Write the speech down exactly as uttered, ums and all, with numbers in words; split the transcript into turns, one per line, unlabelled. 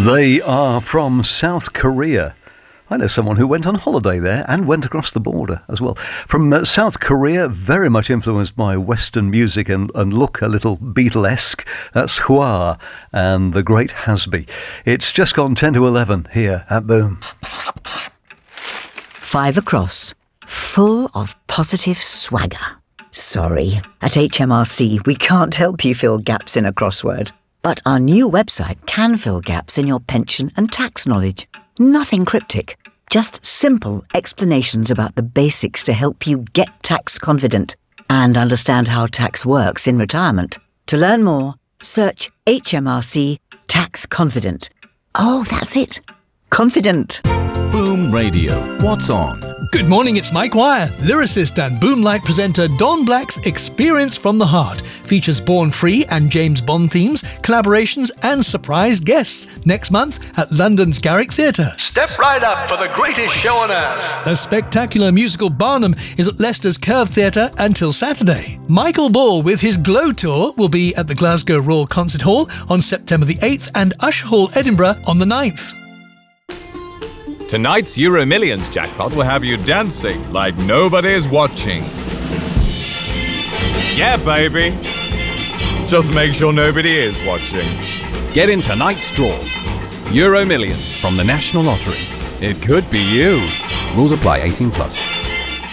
They are from South Korea. I know someone who went on holiday there and went across the border as well. From uh, South Korea, very much influenced by Western music and, and look a little Beatlesque. That's Hwa and The Great Hasby. It's just gone ten to eleven here at Boom.
Five across, full of positive swagger. Sorry, at H M R C we can't help you fill gaps in a crossword. But our new website can fill gaps in your pension and tax knowledge. Nothing cryptic, just simple explanations about the basics to help you get tax confident and understand how tax works in retirement. To learn more, search H M R C Tax Confident. Oh, that's it. Confident.
Boom Radio. What's on?
Good morning, it's Mike Wire, lyricist and Boomlight presenter. Don Black's Experience from the Heart features Born Free and James Bond themes, collaborations and surprise guests next month at London's Garrick Theatre.
Step right up for the greatest show on earth.
The spectacular musical Barnum is at Leicester's Curve Theatre until Saturday. Michael Ball with his Glow Tour will be at the Glasgow Royal Concert Hall on September the eighth and Usher Hall, Edinburgh on the ninth.
Tonight's Euro Millions jackpot will have you dancing like nobody's watching. Yeah, baby. Just make sure nobody is watching.
Get in tonight's draw. Euro Millions from the National Lottery.
It could be you.
Rules apply. eighteen plus.